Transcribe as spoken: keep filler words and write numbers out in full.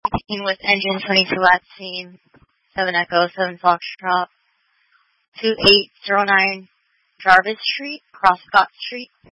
eighteen with engine twenty-two at scene, seven Echo, seven Foxtrot, two eight zero nine Jarvis Street, Cross Scott Street.